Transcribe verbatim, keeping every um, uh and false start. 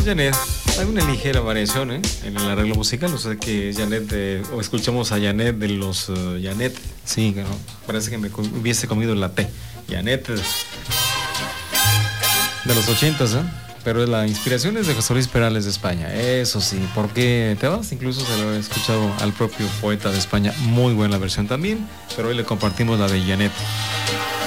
Janet. Hay una ligera variación ¿eh? en el arreglo musical, o sea que Janet, de, o escuchamos a Janet de los uh, Janet, sí, ¿no? Parece que me hubiese comido la T. Janet de los ochentas, ¿eh? Pero la inspiración es de José Luis Perales de España, eso sí, porque te vas, incluso se lo he escuchado al propio poeta de España, muy buena versión también, pero hoy le compartimos la de Janet.